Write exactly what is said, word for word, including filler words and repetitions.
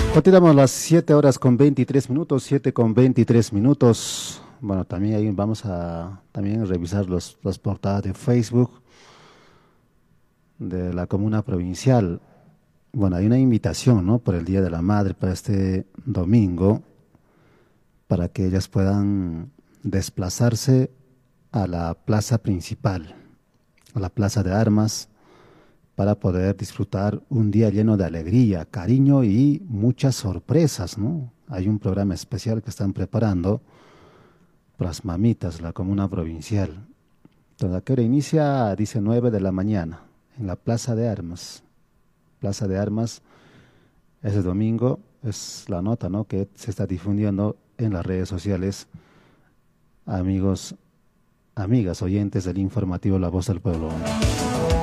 Continuamos las siete horas con veintitrés minutos, siete con veintitrés minutos. Bueno, también ahí vamos a también revisar los, las portadas de Facebook de la comuna provincial. Bueno, hay una invitación, ¿no? Por el Día de la Madre para este domingo, para que ellas puedan desplazarse a la plaza principal, a la plaza de armas, para poder disfrutar un día lleno de alegría, cariño y muchas sorpresas, ¿no? Hay un programa especial que están preparando para las mamitas, la comuna provincial. Entonces, ¿a qué hora inicia? Dice nueve de la mañana, en la Plaza de Armas. Plaza de Armas, ese domingo, es la nota, ¿no?, que se está difundiendo en las redes sociales. Amigos, amigas, oyentes del informativo La Voz del Pueblo.